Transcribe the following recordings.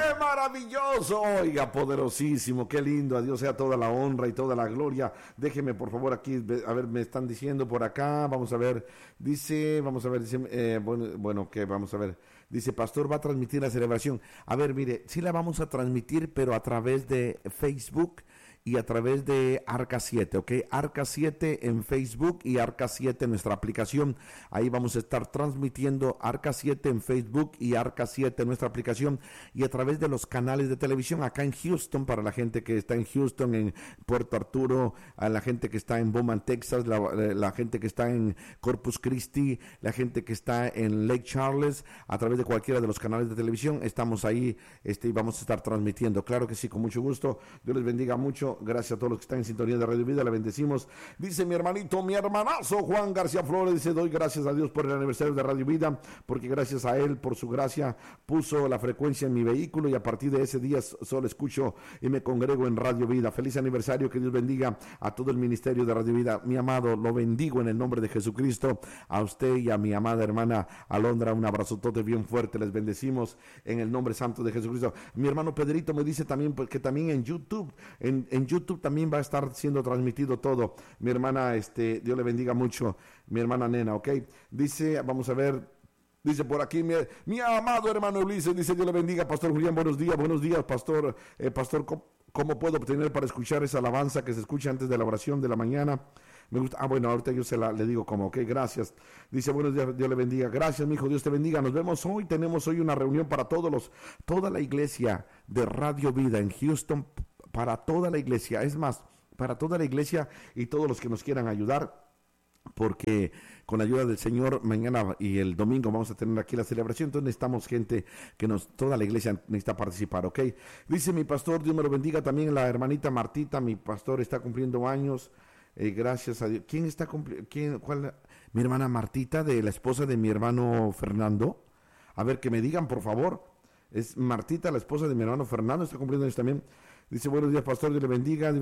maravilloso! Oiga, poderosísimo, qué lindo. A Dios sea toda la honra y toda la gloria. Déjeme, por favor, aquí, a ver, me están diciendo por acá. Vamos a ver, dice, bueno, que vamos a ver. Dice, pastor, va a transmitir la celebración. A ver, mire, sí la vamos a transmitir, pero a través de Facebook y a través de Arca 7, ¿ok? Arca 7 en Facebook y Arca 7 en nuestra aplicación. Ahí vamos a estar transmitiendo Arca 7 en Facebook y Arca 7 en nuestra aplicación y a través de los canales de televisión acá en Houston, para la gente que está en Houston, en Puerto Arturo, a la gente que está en Beaumont, Texas, la gente que está en Corpus Christi, la gente que está en Lake Charles, a través de cualquiera de los canales de televisión, estamos ahí y vamos a estar transmitiendo. Claro que sí, con mucho gusto. Dios les bendiga mucho. Gracias a todos los que están en sintonía de Radio Vida, le bendecimos. Dice mi hermanito, mi hermanazo Juan García Flores, dice, doy gracias a Dios por el aniversario de Radio Vida, porque gracias a él, por su gracia, puso la frecuencia en mi vehículo y a partir de ese día solo escucho y me congrego en Radio Vida. Feliz aniversario, que Dios bendiga a todo el ministerio de Radio Vida. Mi amado, lo bendigo en el nombre de Jesucristo, a usted y a mi amada hermana Alondra, un abrazotote bien fuerte, les bendecimos en el nombre santo de Jesucristo. Mi hermano Pedrito me dice también, pues, que también en YouTube, en YouTube también va a estar siendo transmitido todo. Mi hermana, Dios le bendiga mucho, mi hermana Nena, ¿ok? Dice, vamos a ver, dice por aquí, mi amado hermano Ulises, dice, Dios le bendiga, Pastor Julián, buenos días, Pastor, ¿cómo puedo obtener para escuchar esa alabanza que se escucha antes de la oración de la mañana? Me gusta, bueno, ahorita yo le digo como, ok, gracias. Dice, buenos días, Dios le bendiga. Gracias, mi hijo, Dios te bendiga. Nos vemos hoy, tenemos hoy una reunión para toda la iglesia de Radio Vida en Houston, para toda la iglesia, es más, para toda la iglesia y todos los que nos quieran ayudar, porque con la ayuda del Señor mañana y el domingo vamos a tener aquí la celebración, entonces necesitamos gente toda la iglesia necesita participar, ¿ok? Dice mi pastor, Dios me lo bendiga, también la hermanita Martita, mi pastor está cumpliendo años, gracias a Dios. ¿Quién está cumpliendo? ¿Cuál? Mi hermana Martita, de la esposa de mi hermano Fernando. A ver, que me digan, por favor. Es Martita, la esposa de mi hermano Fernando, está cumpliendo años también. Dice, buenos días, pastor, Dios le bendiga,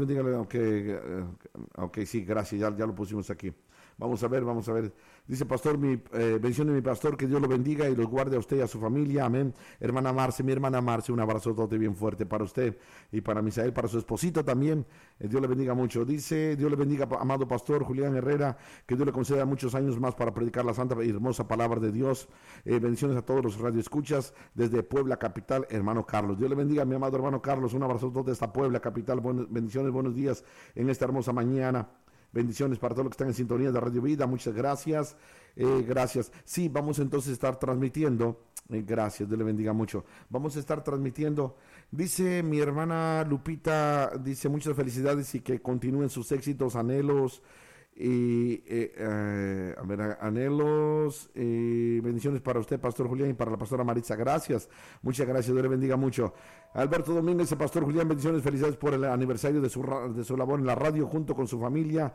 ok, sí, gracias, ya lo pusimos aquí. Vamos a ver. Dice, pastor, bendición de mi pastor, que Dios lo bendiga y los guarde a usted y a su familia, amén. Mi hermana Marce, un abrazo bien fuerte para usted y para Misael, para su esposito también. Dios le bendiga mucho. Dice, Dios le bendiga, amado pastor Julián Herrera, que Dios le conceda muchos años más para predicar la santa y hermosa palabra de Dios. Bendiciones a todos los radioescuchas desde Puebla capital, hermano Carlos. Dios le bendiga, mi amado hermano Carlos, un abrazo desde esta Puebla capital. Bendiciones, buenos días en esta hermosa mañana. Bendiciones para todos los que están en sintonía de Radio Vida, muchas gracias, gracias. Sí, vamos entonces a estar transmitiendo, gracias, Dios le bendiga mucho. Vamos a estar transmitiendo, dice mi hermana Lupita, dice muchas felicidades y que continúen sus éxitos, anhelos, anhelos, bendiciones para usted, Pastor Julián, y para la pastora Maritza, gracias, muchas gracias, Dios le bendiga mucho. Alberto Domínguez, Pastor Julián, bendiciones, felicidades por el aniversario de su labor en la radio junto con su familia.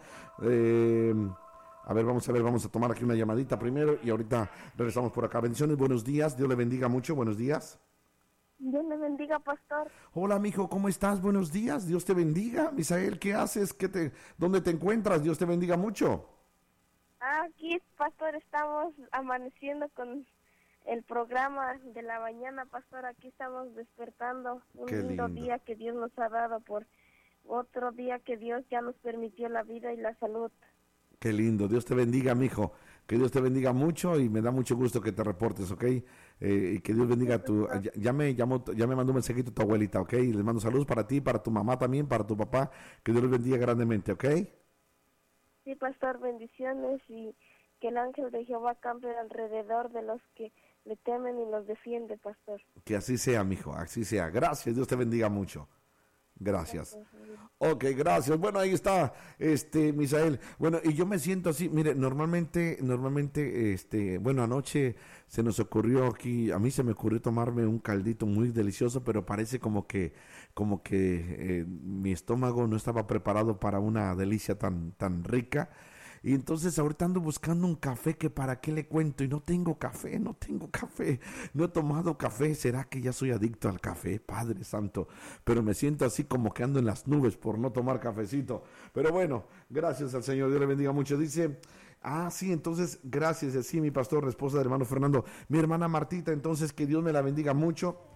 Vamos a tomar aquí una llamadita primero y ahorita regresamos por acá. Bendiciones, buenos días, Dios le bendiga mucho, buenos días. Dios le bendiga, pastor. Hola, mijo, ¿cómo estás? Buenos días, Dios te bendiga. Misael, ¿qué haces? ¿Dónde te encuentras? Dios te bendiga mucho. Aquí, pastor, estamos amaneciendo con el programa de la mañana, pastor. Aquí estamos despertando. Un lindo día que Dios nos ha dado, por otro día que Dios ya nos permitió la vida y la salud. Qué lindo, Dios te bendiga, mijo, que Dios te bendiga mucho y me da mucho gusto que te reportes, ¿ok? Y que Dios bendiga ya me mandó un mensajito tu abuelita, ¿ok? Y les mando saludos para ti, para tu mamá también, para tu papá, que Dios los bendiga grandemente, ¿ok? Sí, pastor, bendiciones y que el ángel de Jehová campe alrededor de los que le temen y los defiende, pastor. Que así sea, mijo, así sea. Gracias, Dios te bendiga mucho. Gracias. Ok, gracias. Bueno, ahí está, Misael. Bueno, y yo me siento así, mire, normalmente, bueno, anoche se nos ocurrió aquí, a mí se me ocurrió tomarme un caldito muy delicioso, pero parece como que mi estómago no estaba preparado para una delicia tan rica. Y entonces ahorita ando buscando un café que para qué le cuento y no tengo café, no he tomado café. ¿Será que ya soy adicto al café? Padre santo, pero me siento así como que ando en las nubes por no tomar cafecito. Pero bueno, gracias al Señor, Dios le bendiga mucho. Dice, sí, entonces gracias, sí, mi pastor, la esposa del hermano Fernando, mi hermana Martita, entonces que Dios me la bendiga mucho.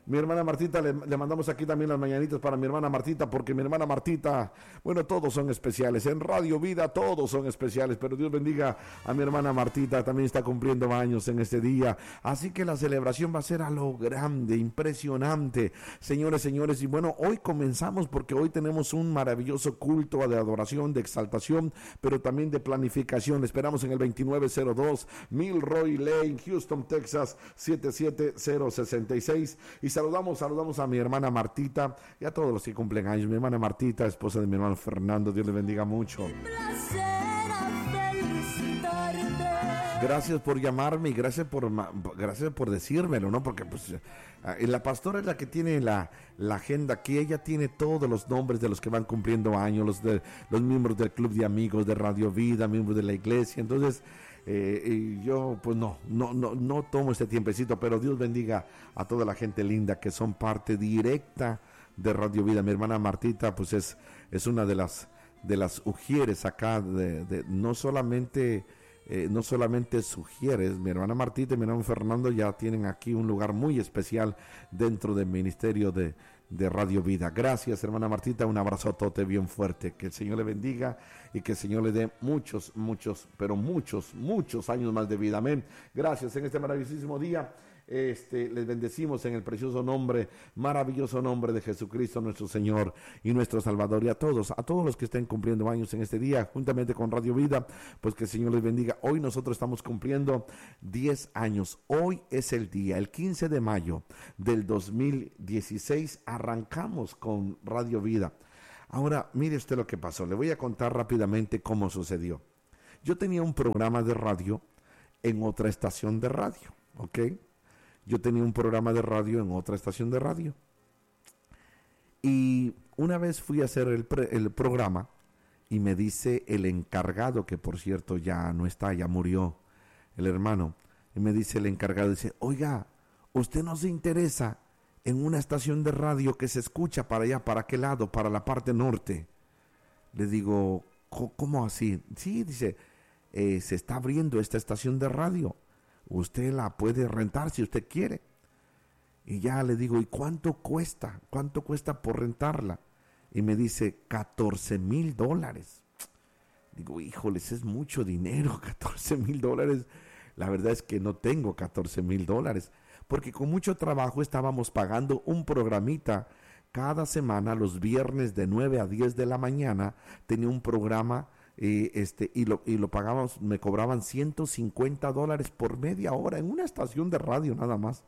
Mi hermana Martita, le mandamos aquí también las mañanitas para mi hermana Martita, porque mi hermana Martita, bueno, todos son especiales. En Radio Vida todos son especiales, pero Dios bendiga a mi hermana Martita, también está cumpliendo años en este día. Así que la celebración va a ser a lo grande, impresionante, señores, y bueno, hoy comenzamos porque hoy tenemos un maravilloso culto de adoración, de exaltación, pero también de planificación. Esperamos en el 2902 Milroy Lane, Houston, Texas, 77066. Y saludamos a mi hermana Martita y a todos los que cumplen años. Mi hermana Martita, esposa de mi hermano Fernando, Dios le bendiga mucho. Gracias por llamarme y gracias por decírmelo, ¿no? Porque pues la pastora es la que tiene la agenda aquí. Ella tiene todos los nombres de los que van cumpliendo años, los miembros del Club de Amigos de Radio Vida, miembros de la iglesia. Entonces, y yo pues no tomo este tiempecito, pero Dios bendiga a toda la gente linda que son parte directa de Radio Vida. Mi hermana Martita pues es una de las ujieres acá, no solamente sugieres. Mi hermana Martita y mi hermano Fernando ya tienen aquí un lugar muy especial dentro del ministerio de Radio Vida. Gracias, hermana Martita, un abrazotote bien fuerte, que el Señor le bendiga y que el Señor le dé muchos años más de vida, amén. Gracias en este maravillosísimo día. Les bendecimos en el precioso nombre, maravilloso nombre de Jesucristo nuestro Señor y nuestro Salvador, y a todos los que estén cumpliendo años en este día, juntamente con Radio Vida, pues que el Señor les bendiga. Hoy nosotros estamos cumpliendo 10 años, hoy es el día, el 15 de mayo del 2016, arrancamos con Radio Vida. Ahora, mire usted lo que pasó, le voy a contar rápidamente cómo sucedió. Yo tenía un programa de radio en otra estación de radio, ¿ok? Yo tenía un programa de radio en otra estación de radio. Y una vez fui a hacer el programa y me dice el encargado, que por cierto ya no está, ya murió el hermano. Y me dice el encargado, dice, oiga, ¿usted no se interesa en una estación de radio que se escucha para allá, para qué lado, para la parte norte? Le digo, ¿cómo así? Sí, dice, se está abriendo esta estación de radio. Usted la puede rentar si usted quiere. Y ya le digo, ¿y cuánto cuesta? ¿Cuánto cuesta por rentarla? Y me dice, $14,000. Digo, híjoles, es mucho dinero, $14,000. La verdad es que no tengo $14,000, porque con mucho trabajo estábamos pagando un programita cada semana, los viernes de 9 a 10 de la mañana, tenía un programa. Y lo pagábamos, me cobraban $150 por media hora en una estación de radio nada más,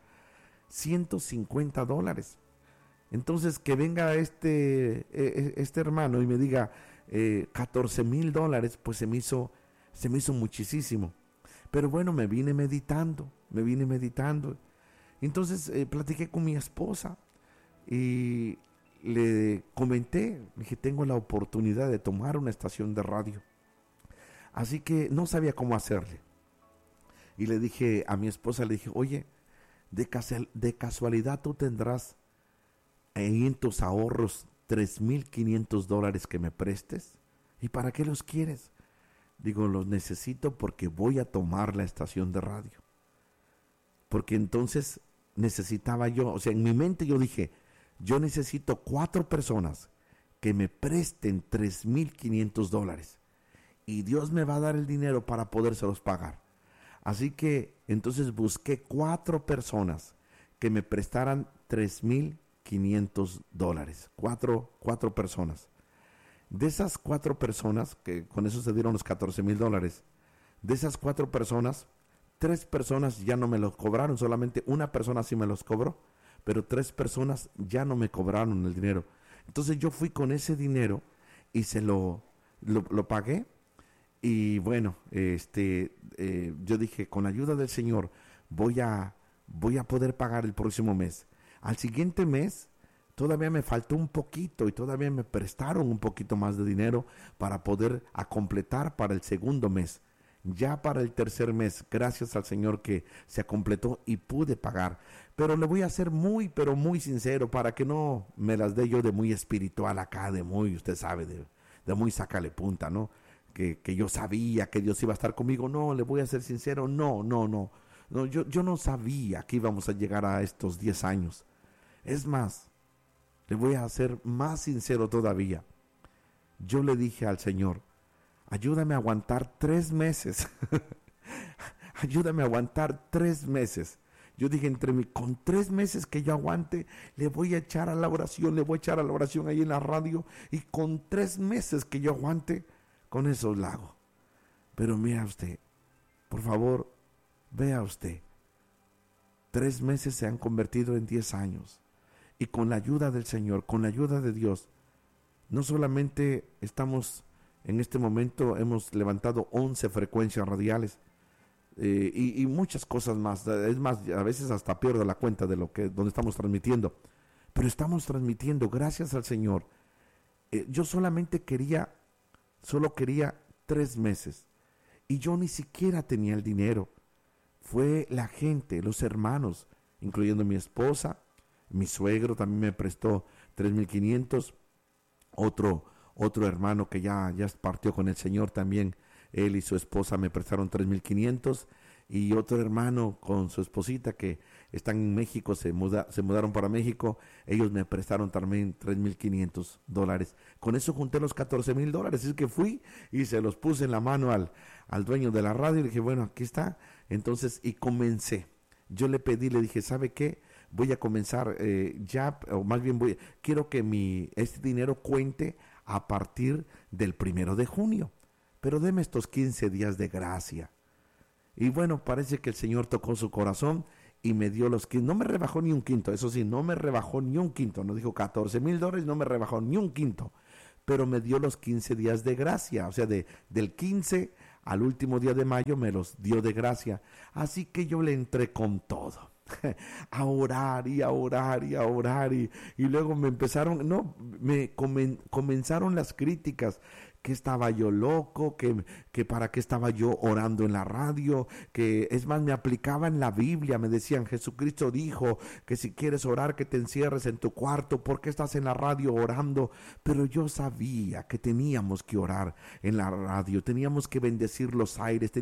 $150. Entonces que venga este hermano y me diga $14,000, pues se me hizo muchísimo. Pero bueno, me vine meditando. Entonces platiqué con mi esposa y le comenté, dije, tengo la oportunidad de tomar una estación de radio. Así que no sabía cómo hacerle. Y le dije a mi esposa, le dije, oye, de casualidad tú tendrás ahí en tus ahorros $3,500 que me prestes. ¿Y para qué los quieres? Digo, los necesito porque voy a tomar la estación de radio. Porque entonces necesitaba yo, o sea, en mi mente yo dije, yo necesito 4 personas que me presten $3,500 y Dios me va a dar el dinero para podérselos pagar. Así que entonces busqué 4 personas que me prestaran $3,500. Cuatro personas. De esas 4 personas, que con eso se dieron los $14,000, de esas 4 personas, 3 personas ya no me los cobraron, solamente una persona sí me los cobró, pero 3 personas ya no me cobraron el dinero. Entonces yo fui con ese dinero y se lo pagué. Y bueno, yo dije, con la ayuda del Señor voy a poder pagar el próximo mes. Al siguiente mes todavía me faltó un poquito y todavía me prestaron un poquito más de dinero para poder completar para el segundo mes. Ya para el tercer mes, gracias al Señor que se completó y pude pagar. Pero le voy a ser muy sincero para que no me las dé yo de muy espiritual acá, de muy, usted sabe, de muy sácale punta, ¿no? Que yo sabía que Dios iba a estar conmigo. No, le voy a ser sincero, no, yo no sabía que íbamos a llegar a estos 10 años. Es más, le voy a ser más sincero todavía. Yo le dije al Señor, ayúdame a aguantar 3 meses. Ayúdame a aguantar 3 meses. Yo dije, con 3 meses que yo aguante, le voy a echar a la oración, ahí en la radio, y con 3 meses que yo aguante, con eso lo hago. Pero mira usted, por favor, vea usted, 3 meses se han convertido en 10 años. Y con la ayuda del Señor, con la ayuda de Dios, no solamente estamos, en este momento hemos levantado 11 frecuencias radiales, y muchas cosas más. Es más, a veces hasta pierdo la cuenta de donde estamos transmitiendo, pero estamos transmitiendo gracias al Señor. Yo solo quería 3 meses, y yo ni siquiera tenía el dinero. Fue la gente, los hermanos, incluyendo mi esposa, mi suegro también me prestó 3,500, otro hermano que ya partió con el Señor también. Él y su esposa me prestaron 3,500, y otro hermano con su esposita que están en México, se mudaron para México. Ellos me prestaron también $3,500. Con eso junté los $14,000. Es que fui y se los puse en la mano al dueño de la radio y le dije, bueno, aquí está. Entonces, y comencé. Yo le dije, ¿sabe qué? Voy a comenzar quiero que este dinero cuente a partir del 1 de junio. Pero deme estos 15 días de gracia. Y bueno, parece que el Señor tocó su corazón y me dio los 15. No me rebajó ni un quinto, eso sí, no me rebajó ni un quinto. No dijo $14,000, no me rebajó ni un quinto. Pero me dio los 15 días de gracia. O sea, del 15 al último día de mayo me los dio de gracia. Así que yo le entré con todo. A orar y a orar y a orar. Y luego comenzaron las críticas. Que estaba yo loco, que para qué estaba yo orando en la radio, que es más, me aplicaban la Biblia, me decían, Jesucristo dijo que si quieres orar que te encierres en tu cuarto, ¿por qué estás en la radio orando? Pero yo sabía que teníamos que orar en la radio, teníamos que bendecir los aires,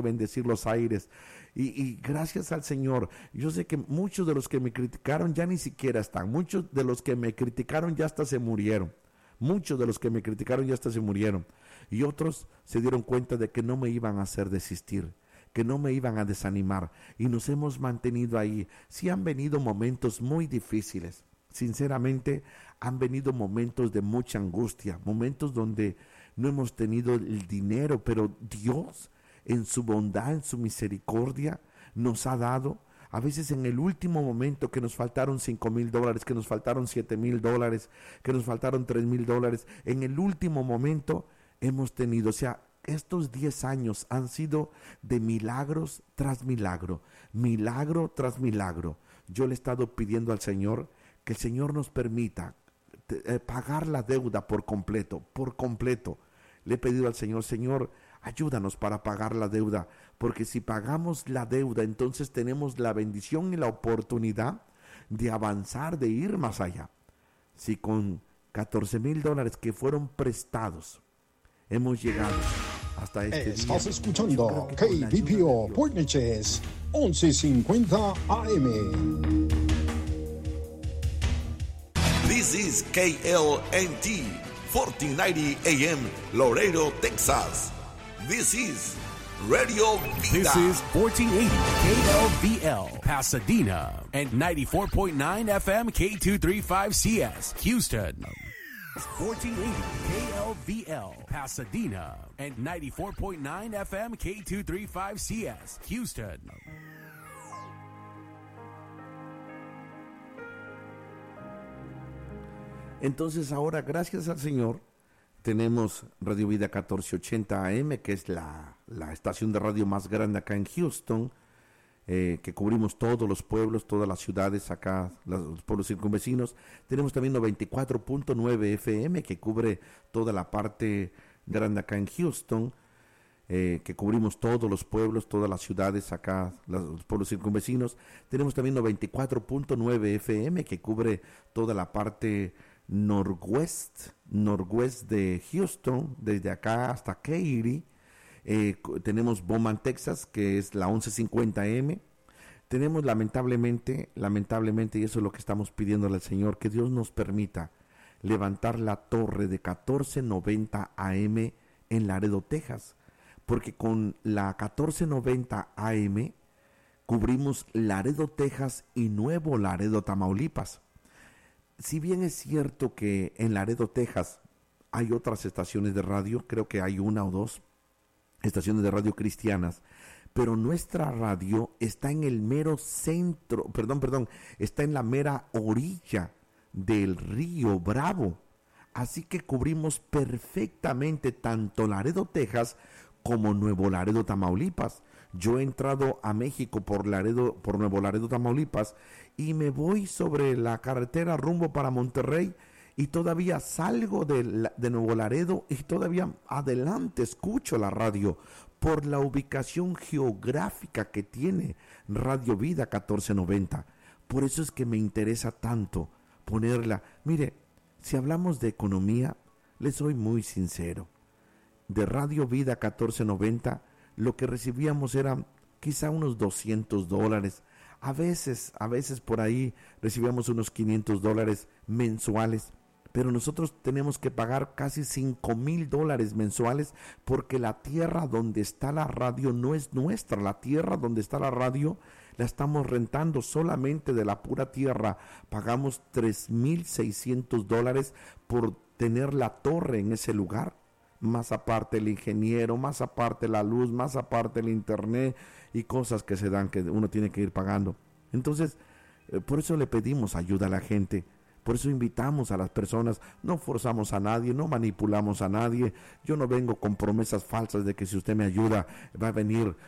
y gracias al Señor, yo sé que muchos de los que me criticaron ya ni siquiera están, muchos de los que me criticaron ya hasta se murieron. Muchos de los que me criticaron ya hasta se murieron, y otros se dieron cuenta de que no me iban a hacer desistir, que no me iban a desanimar, y nos hemos mantenido ahí. Sí han venido momentos muy difíciles, sinceramente han venido momentos de mucha angustia, momentos donde no hemos tenido el dinero, pero Dios en su bondad, en su misericordia nos ha dado. A veces en el último momento que nos faltaron $5,000, que nos faltaron $7,000, que nos faltaron $3,000, en el último momento hemos tenido, o sea, estos 10 años han sido de milagros tras milagro, milagro tras milagro. Yo le he estado pidiendo al Señor que el Señor nos permita pagar la deuda por completo. Le he pedido al Señor, Señor, ayúdanos para pagar la deuda, porque si pagamos la deuda, entonces tenemos la bendición y la oportunidad de avanzar, de ir más allá. Si con $14,000 que fueron prestados hemos llegado hasta este día. Estás escuchando KBPO Point Neches 1150 AM. This is KLNT 1490 AM Laredo, Texas. This is Radio Vida. This is 1480 KLVL Pasadena and 94.9 FM K235CS Houston. 1480 KLVL Pasadena and 94.9 FM K235CS Houston. Entonces ahora, gracias al Señor, tenemos Radio Vida 1480 AM, que es la estación de radio más grande acá en Houston, que cubrimos todos los pueblos, todas las ciudades acá, los pueblos circunvecinos. Tenemos también 94.9 FM, que cubre toda la parte grande acá en Houston, que cubrimos todos los pueblos, todas las ciudades acá, los pueblos circunvecinos. Tenemos también 94.9 FM, que cubre toda la parte northwest de Houston, desde acá hasta Katy. Tenemos Bowman, Texas, que es la 1150M. tenemos lamentablemente, y eso es lo que estamos pidiéndole al Señor, que Dios nos permita levantar la torre de 1490 AM en Laredo, Texas, porque con la 1490 AM cubrimos Laredo, Texas y Nuevo Laredo, Tamaulipas. Si bien es cierto que en Laredo, Texas hay otras estaciones de radio, creo que hay 1 o 2 estaciones de radio cristianas, pero nuestra radio está en el mero centro, está en la mera orilla del río Bravo. Así que cubrimos perfectamente tanto Laredo, Texas, como Nuevo Laredo, Tamaulipas. Yo he entrado a México por Nuevo Laredo, Tamaulipas, y me voy sobre la carretera rumbo para Monterrey, y todavía salgo de Nuevo Laredo y todavía adelante escucho la radio por la ubicación geográfica que tiene Radio Vida 1490. Por eso es que me interesa tanto ponerla. Mire, si hablamos de economía, les soy muy sincero. De Radio Vida 1490, lo que recibíamos era quizá unos $200. A veces por ahí recibíamos unos $500 mensuales. Pero nosotros tenemos que pagar casi $5,000 mensuales, porque la tierra donde está la radio no es nuestra. La tierra donde está la radio la estamos rentando solamente de la pura tierra. Pagamos $3,600 por tener la torre en ese lugar. Más aparte el ingeniero, más aparte la luz, más aparte el internet y cosas que se dan que uno tiene que ir pagando. Entonces, por eso le pedimos ayuda a la gente. Por eso invitamos a las personas, no forzamos a nadie, no manipulamos a nadie. Yo no vengo con promesas falsas de que si usted me ayuda va a venir